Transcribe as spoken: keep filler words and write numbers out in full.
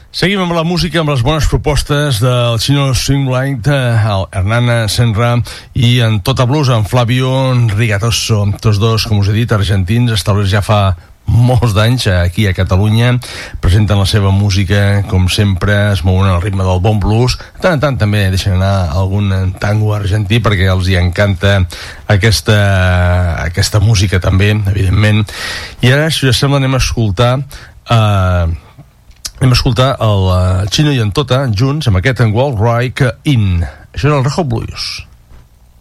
Seguim amb la música, amb les bones propostes del Chino Swingline, el Hernán Senra i en Tota Blues, en Flavio Rigatoso, tots dos, com us he dit, argentins, establerts ja fa molts d'anys aquí a Catalunya, presenten la seva música, com sempre, es mouen al ritme del bon blues, de tant en tant també deixen anar algun tango argentí perquè els hi encanta aquesta, aquesta música també, evidentment. I ara, si us sembla, anem a escoltar eh, anem a escoltar el Chino i en Tota junts amb aquest Walk Right In. Això és el Reho Blues.